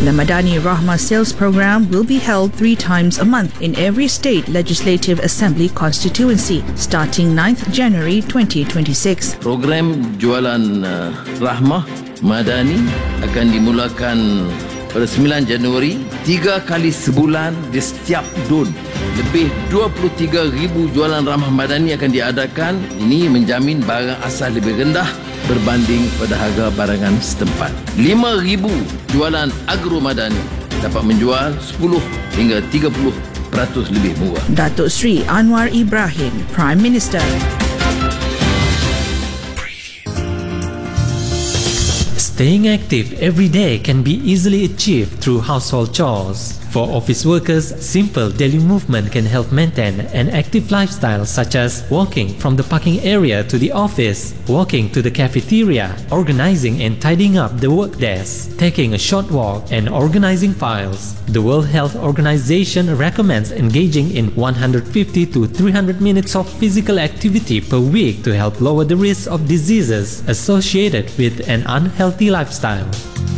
The Madani Rahmah sales program will be held 3 times a month in every state legislative assembly constituency starting 9th January 2026. Program jualan Rahmah Madani akan dimulakan pada 9 Januari, 3 kali sebulan di setiap DUN. Lebih 23,000 jualan Rahmah Madani akan diadakan. Ini menjamin barang asal lebih rendah berbanding pada harga barangan setempat. 5,000 jualan Agro Madani dapat menjual 10 hingga 30% lebih murah. Datuk Sri Anwar Ibrahim, Prime Minister. Staying active every day can be easily achieved through household chores. For office workers, simple daily movement can help maintain an active lifestyle, such as walking from the parking area to the office, walking to the cafeteria, organizing and tidying up the work desk, taking a short walk, and organizing files. The World Health Organization recommends engaging in 150 to 300 minutes of physical activity per week to help lower the risk of diseases associated with an unhealthy lifestyle.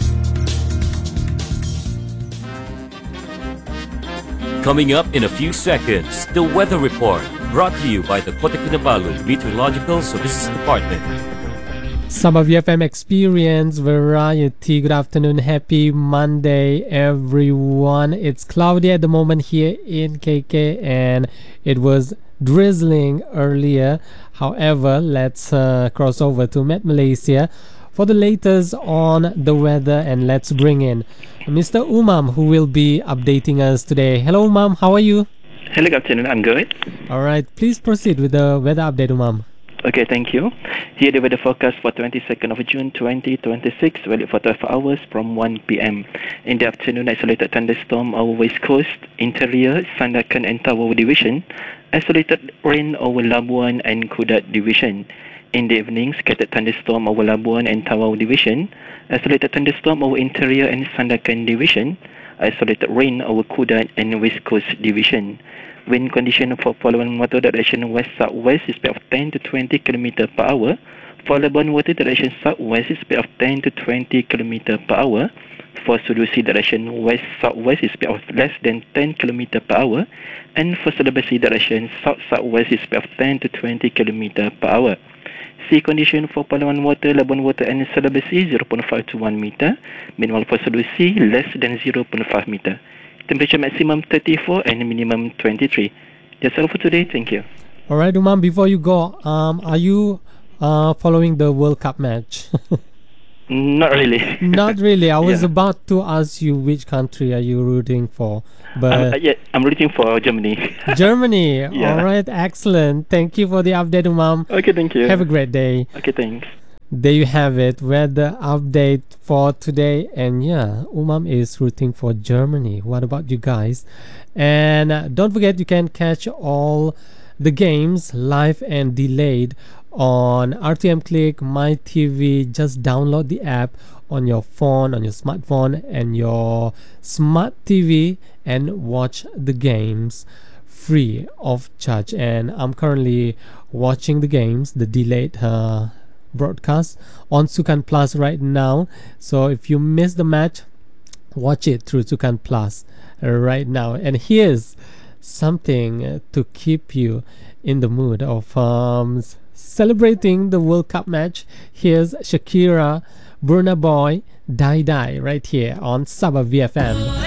Coming up in a few seconds, the weather report brought to you by the Kota Kinabalu Meteorological Services Department. Sabah VFM Experience Variety. Good afternoon, happy Monday everyone. It's cloudy at the moment here in KK and it was drizzling earlier. However, let's cross over to Met Malaysia for the latest on the weather, and let's bring in Mr. Umam, who will be updating us today. Hello Umam, how are you? Hello, good afternoon. I'm good. Alright, please proceed with the weather update, Umam. Okay, thank you. Here the weather forecast for 22nd of June 2026, valid for 12 hours from 1 p.m. In the afternoon, isolated thunderstorm over West Coast, Interior, Sandakan and Tawau Division. Isolated rain over Labuan and Kudat Division. In the evening, scattered thunderstorm over Labuan and Tawau Division. Isolated thunderstorm over Interior and Sandakan Division. Isolated rain over Kudat and West Coast Division. Wind condition for following water direction west-southwest is speed of 10 to 20 km per hour. For Labuan water direction southwest is speed of 10 to 20 km per hour. For Sudusi direction west-southwest is speed of less than 10 km per hour. And for Sulawesi direction south-southwest is speed of 10 to 20 km per hour. Sea condition for Palawan water, Labuan water and Sulawesi 0.5 to 1 meter. Meanwhile for Sudusi less than 0.5 meter. Temperature maximum 34 and minimum 23. That's all for today. Thank you. Alright, Umam, before you go, are you following the World Cup match? Not really. Not really. I was about to ask you which country are you rooting for, but I'm rooting for Germany. Germany. Yeah. All right, excellent. Thank you for the update, Umam. Okay, thank you. Have a great day. Okay, thanks. There you have it, weather update for today. And yeah, Umam is rooting for Germany. What about you guys? And don't forget, you can catch all the games live and delayed on RTM Click, My TV. Just download the app on your phone, on your smartphone and your smart TV and watch the games free of charge. And I'm currently watching the games, the delayed broadcast on Sukan Plus right now. So if you miss the match, watch it through Sukan Plus right now. And here's something to keep you in the mood of celebrating the World Cup match. Here's Shakira, Burna Boy, Die Die right here on Sabah VFM.